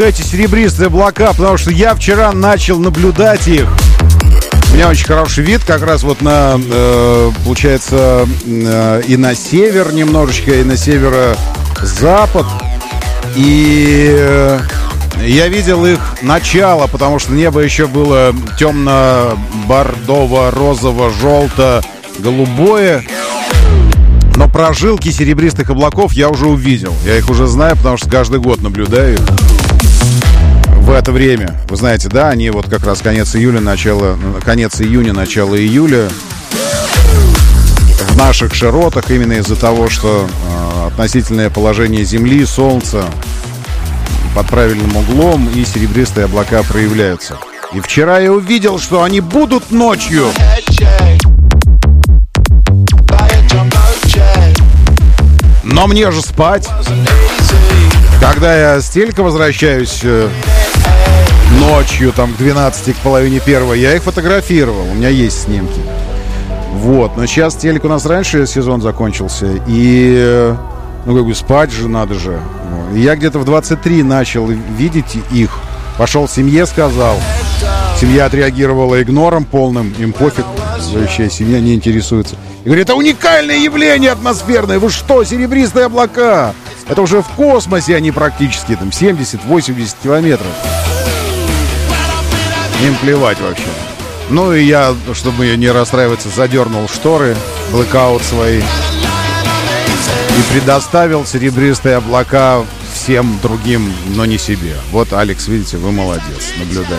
Эти серебристые облака, потому что я вчера начал наблюдать их. У меня очень хороший вид, как раз вот на, получается, и на север немножечко, и на северо-запад. И я видел их начало, потому что небо еще было темно-бордово-розово-желто-голубое. Но прожилки серебристых облаков я уже увидел. Я их уже знаю, потому что каждый год наблюдаю их в это время. Вы знаете, да, они вот как раз конец июня, начало июля в наших широтах, именно из-за того, что относительное положение Земли, Солнца под правильным углом, и серебристые облака проявляются. И вчера я увидел, что они будут ночью. Но мне же спать. Когда я с телека возвращаюсь ночью, там, к 12, к половине первого, я их фотографировал. У меня есть снимки. Вот. Но сейчас телек у нас раньше сезон закончился. И, ну, как бы, спать же надо же. И я где-то в 23 начал видеть их. Пошел семье, сказал. Семья отреагировала игнором полным. Им пофиг. Вообще семья не интересуется. И говорит, это уникальное явление атмосферное. Вы что, серебристые облака? Это уже в космосе они практически, там, 70-80 километров. Им плевать вообще. Ну и я, чтобы не расстраиваться, задернул шторы, блэкаут свои. И предоставил серебристые облака всем другим, но не себе. Вот, Алекс, видите, вы молодец, наблюдатель.